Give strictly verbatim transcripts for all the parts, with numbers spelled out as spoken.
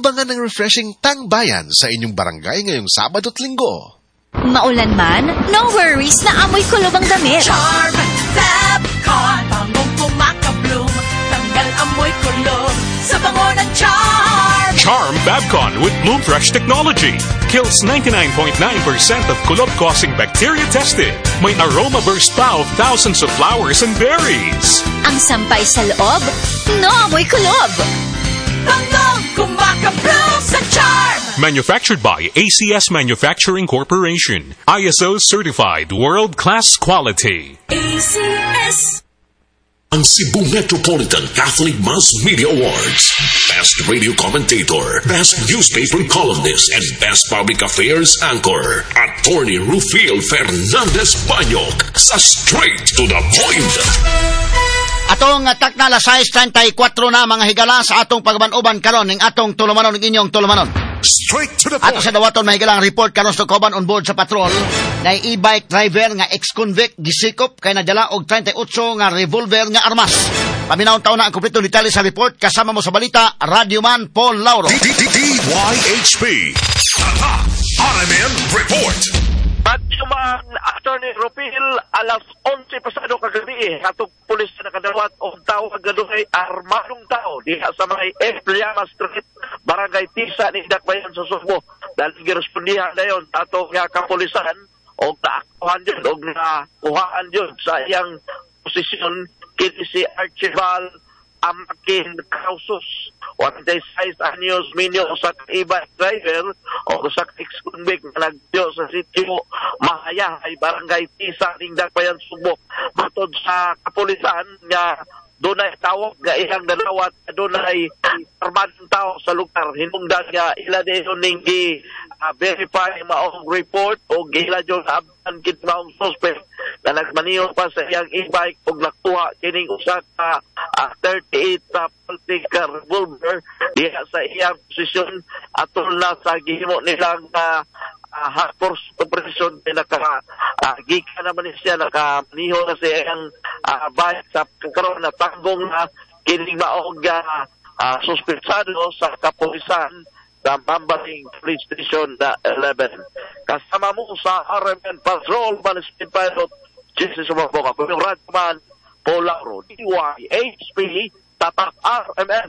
Abangan ng refreshing Tangbayan sa inyong barangay ngayong Sabado at Linggo. Maulan man, no worries na amoy kulob ang damit. Charm Fabcon, bangong kumaka-bloom, tanggal amoy kulob sa bango ng Charm. Charm Fabcon with Bloom Fresh technology kills ninety-nine point nine percent of kulob-causing bacteria tested. May aroma burst pa of thousands of flowers and berries. Ang sampay sa loob, no amoy kulob. Bangong kumaka-bloom sa Charm. Manufactured by A C S Manufacturing Corporation. I S O certified world-class quality. A C S. Ang Cebu Metropolitan Catholic Mass Media Awards. Best Radio Commentator, Best Newspaper Columnist, and Best Public Affairs Anchor. Attorney Rufil Fernandez Banyok sa Straight to the Point. Atong atak na alas sais treinta-cuatro na mga higala sa atong pagbanuban karon ning atong tulumanon ning inyong tulumanon. Straight to the Ato point. sa dawaton mahigalang report karon sa Coban on board sa patrol na e-bike driver nga ex-convict gisikop kay nadala og thirty-eight nga revolver nga armas. Paminawon taon na ang kumpletong detalye sa report kasama mo sa balita Radio Man Paul Lauro. D Y H P. Tata R M N Report. Radyo Man, Attorney Rufil, alas onse pasado kagabi, atong pulis na nakadawat o tao kagaduhay armadong tao diha sa may Efliama Street, Barangay Tisa ni Dakbayan sa Subo. Dahil girespondihan na yun atong nga kapulisan o naakuhan yun o nakuhaan yun sa iyang posisyon kini si Archibald Amakin Kausus. forty-six anyos minyo sa e-bike driver o sa ex-convict na nagdiyo sa sitio Mahayahay, Barangay Tisa, Dakbayan, Subo. Matod sa kapulisan nga dunay tawag nga ilang dalawat, dunay armadong tao sa lugar. Hinungdan nga ila din ning gi uh, verify maong report o gila yung aban kitmaong suspect na nagmaniyo pa sa iyang e-bike o nakuha kining usa ka uh, thirty-eight na plastic revolver diha sa iyang posisyon atol na sa gihimo nilang uh, uh, hot force operation na naka uh, gika naman siya nakamaniho na sa iyang uh, bike sa karon na tanggong na kining maong uh, uh, suspetsado sa kapulisan sa Mambaling Police Station na eleven. Kasama mo sa R M N Patrol, Management Pilot, Jesus Sumaboka, Pumyung Radman, Paul Lauro, D Y H P, Tatak R M N.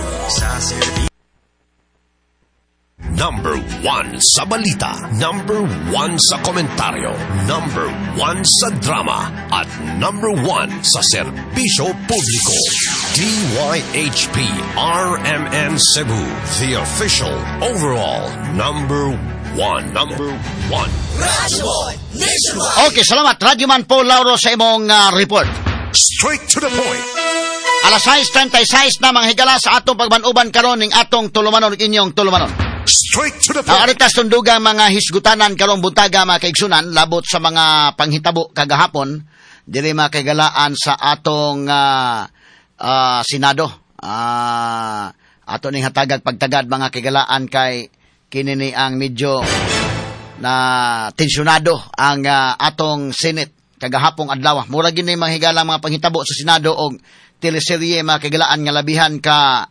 Number one sa balita, number one sa komentaryo, number one sa drama, at number one sa serbisyo publiko. D Y H P R M N Cebu, the official overall number one. Number one. Radyo Nationwide. Okay, salamat Radio Man Paul Lauro sa imong uh, report. Straight to the point. Alas sais treinta-seis na mga higala sa atong pagbanuban karon ning atong tulumanon ning inyong tulumanon. Straight to the Ang point. aritas tunduga mga hisgutanan karong buntaga mga kaigsunan labot sa mga panghitabo kagahapon diri makagalaan sa atong uh, uh, Senado. Uh, ato ning hatagag pagtagad mga kagalaan kay kinini ang medyo na tensyonado ang uh, atong Senate kagahapong adlaw. Mura gini mga higala mga panghitabo sa Senado og teleserye mga kagalaan nga labihan ka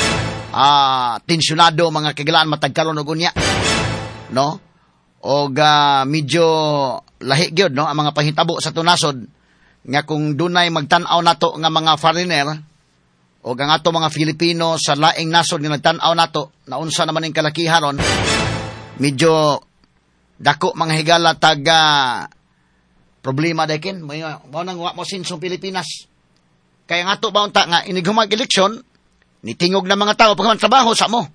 Ah, tensyonado mga kagalaan matagkaron og unya, no? Og uh, medyo lahi gyud no ang mga panghitabo sa tunasod nga kung dunay magtan-aw nato nga mga foreigner o ang ato mga Filipino sa laing nasod nga nagtan-aw nato naunsa naman ning kalakiharon, medyo dako mga higala taga problema dakin mo mo nang wa mo sinsong Pilipinas. Kaya nga ato ba unta nga inigumag eleksyon nitingog na mga tao paghuman trabaho sa mo.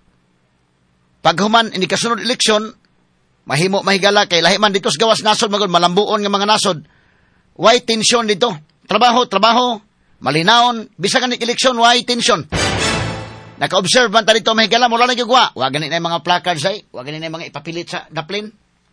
Paghuman ini kasunod eleksyon, mahimo mahigala kay lahi man dito sa gawas nasod magod malambuon nga mga nasod. Why tension dito? Trabaho, trabaho, malinaon, bisag ni eleksyon why tension. Naka-observe man ta dito mahigala mura lang gyud wa. Wa gani na mga placards ay, wa gani na mga ipapilit sa daplin.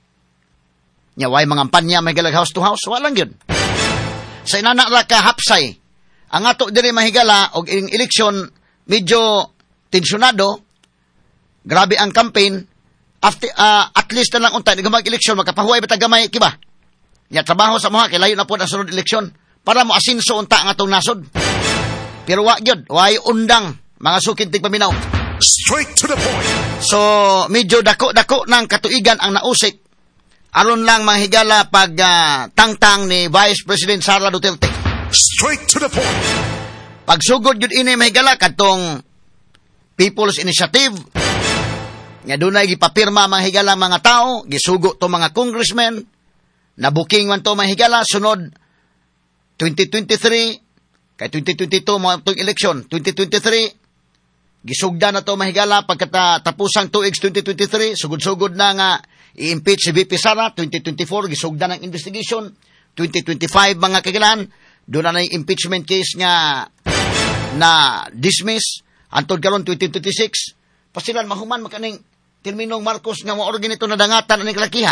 Nya why mga kampanya mahigala house to house, wa lang gyud. Sa inana ra ka hapsay. Ang ato diri mahigala og ining eleksyon medyo tensyonado, grabe ang campaign, after, uh, at least na lang unta, nag mag-eleksyon, makapahuay ba tagamay, kiba? Ya, trabaho sa mga, kailayo na po na sunod eleksyon, para mo asinso unta ang atong nasod. Pero wa gyud, way undang, mga sukintig paminaw. Straight to the point. So, medyo dako-dako ng katuigan ang nausik aron lang manghigala pag ah, tangtang ni Vice President Sara Duterte. Straight to the point. Pagsugod yun ini mahigala katong People's Initiative nga dunay gipapirma mahigala mga tao, gisugo to mga congressmen, nabuking man to mahigala sunod twenty twenty-three kay twenty twenty-two mo itong election, twenty twenty-three gisugda na to mahigala pagkatapusang tuig twenty twenty-three, sugod-sugod na nga i-impeach si V P Sara, twenty twenty-four gisugda ng investigation, twenty twenty-five mga kagilan, doon na yung impeachment case nga na dismiss, antod karon twenty twenty-six, pasilan mahuman makaning terminong Marcos nga maorgan ito na dangatan aning kalakiha.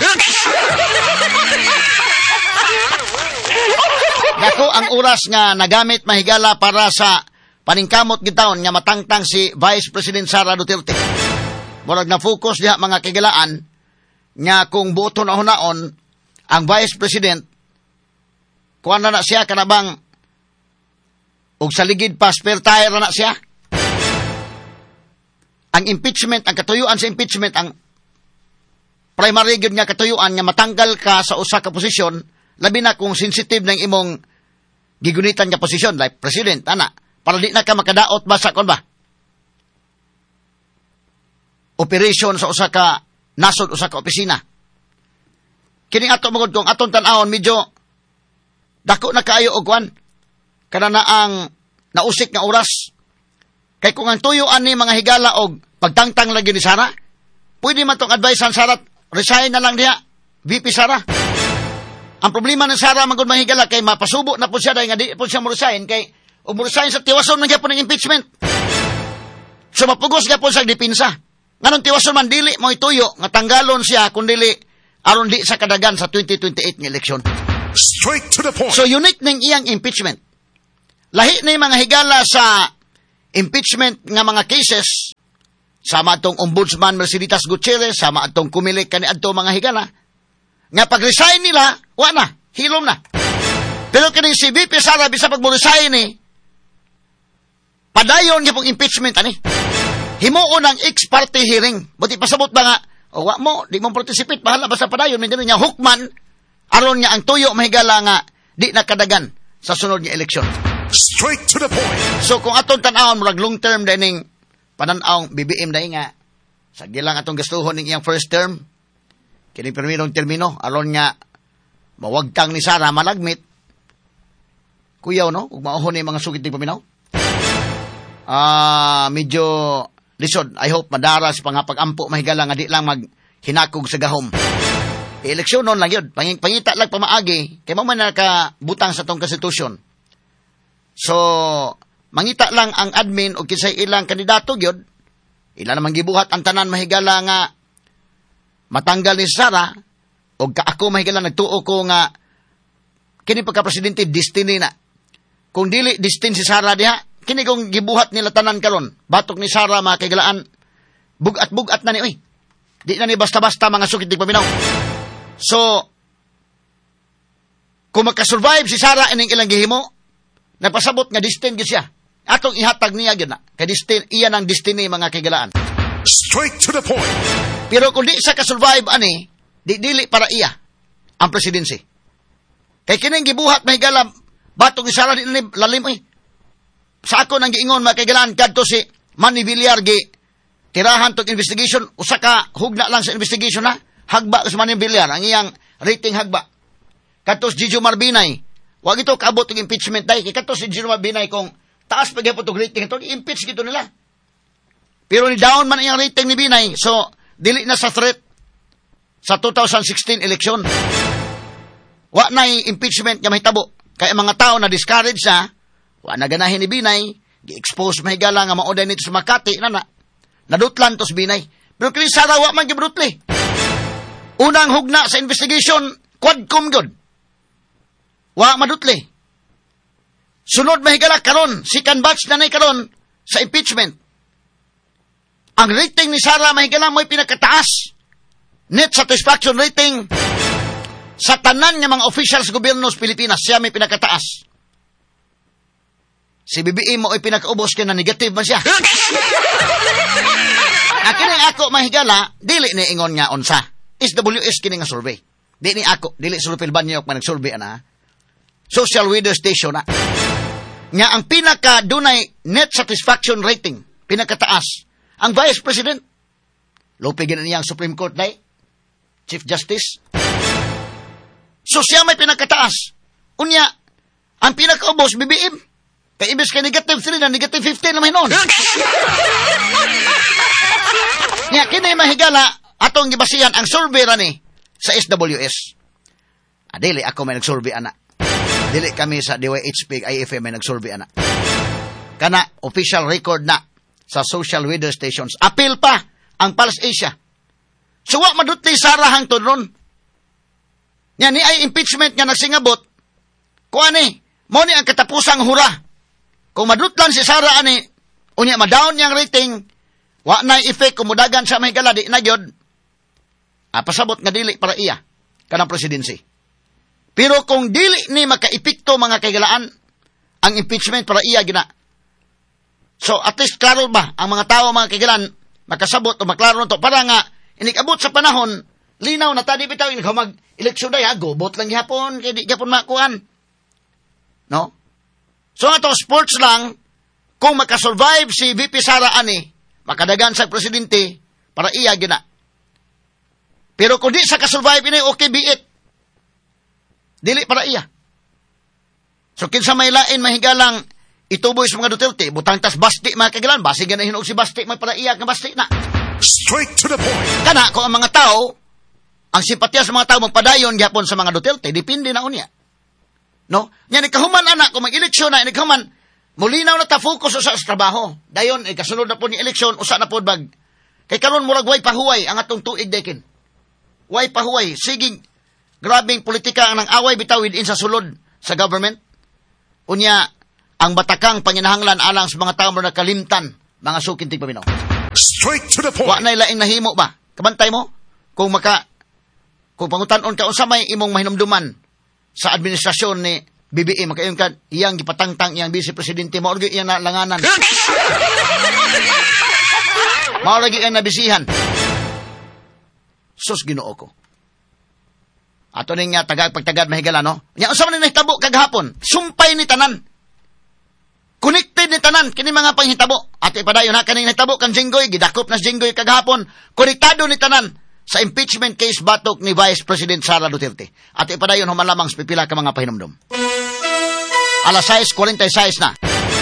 Dako ang oras nga nagamit mahigala para sa paningkamot gitaon nga matangtang si Vice President Sara Duterte. Murag na focus diha mga kagilaan nga kung boto na hunaon ang Vice President kuan na na siya kanabang og sa ligid pa spare tire na siya. Ang impeachment, ang katuyuan sa impeachment, ang primary gyud nga katuyuan nga matanggal ka sa usa ka posisyon, labi na kung sensitive ng imong gigunitan nga posisyon like president ana, para di na ka makadaot ba sa kon ba operation sa usa ka nasod, usa ka opisina. Kining ato magod kung aton tan-awon medyo dako na kaayo og kwan kana na ang nausik nga oras. Kay kung ang tuyuan ni mga higala og pagtangtang lagi ni Sara, pwede man tong advice ang Sara, resign na lang diha, V P Sara. Ang problema ni Sara magud mga higala kay mapasubo na po siya dahil nga di po siya mo-resign kay o mo-resign sa tiwason man gyapon ng impeachment. So mapugos gyapon sa dipinsa. Nganong tiwason man dili mo ituyo nga tanggalon siya kun dili aron di sa kadagan sa twenty twenty-eight nga eleksyon. Straight to the point. So unique ning iyang impeachment. Lahi na yung mga higala sa impeachment nga mga cases, sama atong Ombudsman Merceditas Gutierrez, sama atong kumilik kani adto mga higala, nga pag-resign nila, wala na, hilom na. Pero kining si V P Sara, bisa pag mo-resign ni, padayon niya pong impeachment, ani. Himuon ang ex-parte hearing. Buti pasabot ba nga, o wa mo, di mo participate, bahala basta padayon, may niya hukman, aron niya ang tuyo mahigala nga, di nakadagan sa sunod niya eleksyon. Straight to the point. So kung atong tan-awon murag long term dining panan-awng B B M dai nga sa gilang atong gastuhon ning iyang first term kini perminong termino aron nga mawagtang ni Sara malagmit kuyaw no ug maohon ni mga sugid ni paminaw. Ah, uh, medyo lisod. I hope madaras pa nga pag-ampo mahigala nga di lang mag hinakog sa gahom. Eleksyon non lang yun. Panging, pangita lang pamaagi kay mo man nakabutang sa tong konstitusyon. So, mangita lang ang admin o kisay ilang kandidato gyud. Ila namang gibuhat ang tanan mahigala nga matanggal ni Sara o kaako mahigala nagtuo ko nga kini pagka-presidente destiny na. Kung dili destiny si Sara diha, kini kung gibuhat nila tanan karon, batok ni Sara mga kaigalaan, bugat-bugat na ni oy. Di na ni basta-basta mga sukit di paminaw. So, kung makasurvive si Sara ining ilang gihimo, nagpasabot nga destin gyud siya. Atong ihatag niya gyud na. Kay destin iya nang destiny mga kaigalaan. Straight to the point. Pero kung di sa ka-survive ani, di dili para iya ang presidency. Kay kining gibuhat na higala batong ni Sara di na lalim eh. Sa ako nang giingon mga kaigalaan kadto si Manny Villar gi tirahan tong investigation usa ka hugna lang sa investigation na hagba sa Manny Villar ang iyang rating hagba. Kadto si Gio Marbinay wag ito kaabot ng impeachment dahil kay kato si Gio Marbinay kung taas pa gyapon tong rating ito i-impeach gito nila. Pero ni down man ang rating ni Binay so dili na sa threat sa twenty sixteen election. Wa na impeachment nga mahitabo kay mga tao na discourage na wa na ganahin ni Binay gi-expose mahigala nga maoday nito sa Makati na na nadutlan to si Binay. Pero kini Sara wa man gibudutli. Unang hugna sa investigation quadcom gyud. Wa madutli. Sunod mahigala karon, second batch na nay karon sa impeachment. Ang rating ni Sara mahigala mo'y pinakataas. Net satisfaction rating sa tanan nga mga officials sa gobyerno sa Pilipinas, siya may pinakataas. Si B B M mo'y pinakaubos kaya na negative man siya. ang ako mahigala, dili ni ingon nga unsa. S W S kini nga survey. Di ni ako, dili si Rupil Banyok man nag-survey ana. Social weather station na. Nga ang pinaka dunay net satisfaction rating, pinakataas, ang Vice President. Lupigin niya ang Supreme Court day, Chief Justice. So siya may pinakataas. Unya, ang pinakaubos, B B M. Kaya ibig kay negative three na negative fifteen naman noon. Nya, kini mahigala, atong gibasihan ang survey ra ni sa S W S. Adili ako may nag-survey ana. Dili kami sa D Y H P I F M may nag-survey ana. Kana official record na sa social weather stations. Appeal pa ang Pulse Asia. So wa madutli Sara hangtod ron. Nya ni ay impeachment nga nagsingabot. Kuani, mo ni ang katapusang hura. Kung madutlan si Sara ani, unya ma-down niyang rating, wa na effect kung mudagan sa mahigala di na gyud. Ah, pasabot nga dili para iya kanang presidency. Pero kung dili ni makaepekto mga kaigalaan ang impeachment para iya gina. So at least klaro ba ang mga tao mga kaigalaan makasabot o maklaro to para nga inikabot sa panahon linaw na tadi bitaw inig mag eleksyon day ha gobot lang gihapon kay di gyapon makuan. No? So ato sports lang kung makasurvive si V P Sara ani makadagan sa presidente para iya gina. Pero kung di sa kasurvive ini okay be it. Dili para iya. So kinsa may lain mahigalang ituboy sa mga Duterte, butang tas basti mga kagalan, basi ganahin og si basti may para iya nga basti na. Straight to the point. Kana kung ang mga tao ang simpatya sa mga tao magpadayon gyapon sa mga Duterte, depende na unya. No? Nya ni kahuman anak kung mag-eleksyon na ni kahuman mulinaw na ta focus sa, sa trabaho. Dayon ay kasunod na po ni eleksyon usa na pod bag. Kay karon murag way pahuway ang atong tuig dekin. Way pahuway sigig grabing politika ang nang away bitaw within sa sulod sa government. Unya ang batakang panginahanglan alang sa mga tao na kalimtan mga sukintig paminaw. Straight to the point. Wa na laing nahimo ba? Kabantay mo kung maka kung pangutan-on ka unsa may imong mahinumduman sa administrasyon ni B B M makayon ka iyang gipatangtang iyang vice presidente mao gyud iyang nalanganan. Mao lagi iyang nabisihan. Sus Ginoo ko. Ato ning nga tagad pagtagad mahigala no. Nya unsa man ni nahitabo kagahapon? Sumpay ni tanan. Connected ni tanan kini mga panghitabo. Ato ipadayon ha kaning nahitabo kan Jinggoy gidakop na Jinggoy kagahapon. Konektado ni tanan sa impeachment case batok ni Vice President Sara Duterte. Ato ipadayon human lamang sa pipila ka mga pahinumdum. Alas sais forty-six na.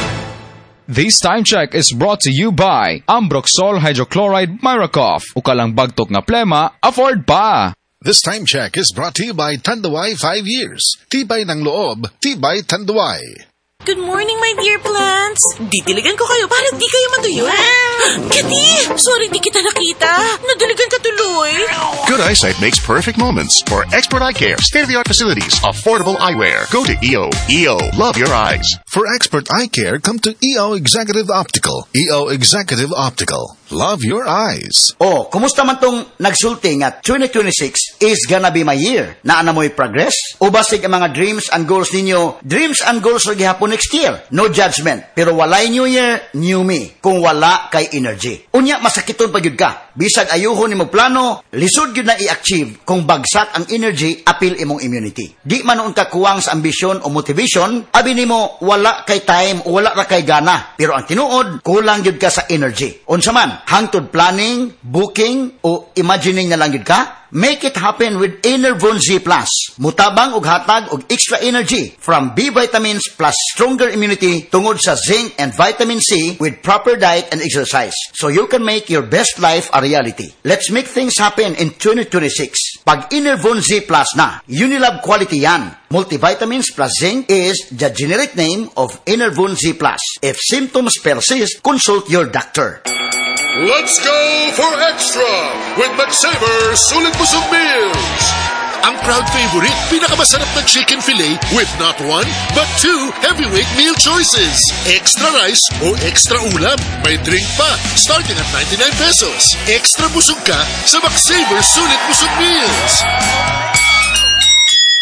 This time check is brought to you by Ambroxol Hydrochloride Miracoff. Ukalang bagtok nga plema, afford pa. This time check is brought to you by Tanduay five years. Tibay ng loob, tibay Tanduay. Good morning, my dear plants. Didiligan ko kayo para di kayo matuyo. Kitty! Sorry di kita nakita. Nadiligan ka tuloy. Good eyesight makes perfect moments. For expert eye care, state-of-the-art facilities, affordable eyewear. Go to E O. E O. Love your eyes. For expert eye care, come to E O Executive Optical. E O Executive Optical. Love your eyes. Oh, kumusta man tong nagsulti nga twenty twenty-six is gonna be my year? Naana mo'y progress? O basig ang mga dreams and goals ninyo? Dreams and goals ra gihapon next year. No judgment. Pero walay new year, new me. Kung wala kay energy. Unya, masakiton pa gyud ka. Bisag ayuhon nimo plano, lisod gyud na i-achieve kung bagsak ang energy, apil imong immunity. Di man noon ka kuwang sa ambisyon o motivation, abi nimo wala kay time o wala ra kay gana. Pero ang tinuod, kulang gyud ka sa energy. Unsa man, hangtod planning, booking, o imagining na lang yun ka? Make it happen with Enervon Z Plus. Mutabang og hatag og extra energy from B vitamins plus stronger immunity tungod sa zinc and vitamin C with proper diet and exercise. So you can make your best life a reality. Let's make things happen in twenty twenty-six. Pag Enervon Z Plus na, Unilab quality yan. Multivitamins plus zinc is the generic name of Enervon Z Plus. If symptoms persist, consult your doctor. Let's go for extra with McSaver Sulit Busog Meals. Ang proud favorite, pinakamasarap na chicken fillet with not one, but two heavyweight meal choices. Extra rice o extra ulam. May drink pa, starting at ninety-nine pesos. Extra busog ka sa McSaver Sulit Busog Meals.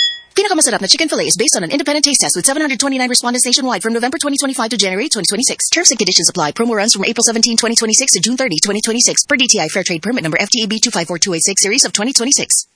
pinakamasarap na chicken fillet is based on an independent taste test with seven hundred twenty-nine respondents nationwide from November twenty twenty-five to January twenty twenty-six. Terms and conditions apply. Promo runs from April seventeenth, twenty twenty-six to June thirtieth, twenty twenty-six per D T I Fair Trade Permit number F T E B two five four two eight six series of twenty twenty-six.